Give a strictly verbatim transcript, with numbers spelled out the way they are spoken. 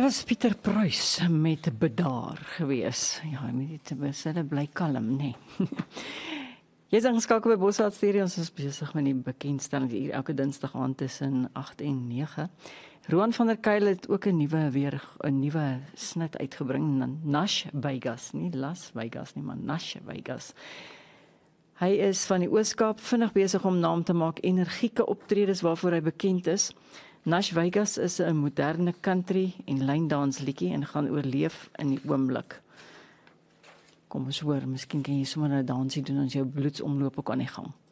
was Pieter Pruis met Bedaar gewees. Ja, met hulle bly kalm, nee. Jy is ingeskakel by Bosveld Stereo, ons is besig met die bekendstelling hier elke dinsdag aand tussen agt en nege. Roan van der Kuil het ook 'n nuwe weer 'n nuwe snit uitgebring, Nash Vegas, nie Las Vegas nie, maar Nash Vegas. Hy is van die Oos-Kaap, vinnig besig om naam te maak, energieke optredes waarvoor hy bekend is. Nash Vegas is 'n moderne country en lyndansliedjie en gaan oorleef in die oomblik. Kom ons hoor, miskien kan jy sommer 'n dansie doen as jou bloedsomloop ook aan die gang.